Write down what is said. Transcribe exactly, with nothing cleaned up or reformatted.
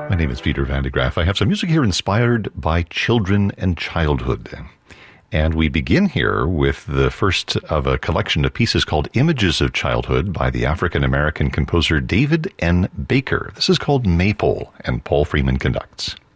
My name is Peter Van de Graaff. I have some music here inspired by children and childhood. And we begin here with the first of a collection of pieces called Images of Childhood by the African-American composer David N. Baker. This is called Maypole, and Paul Freeman conducts.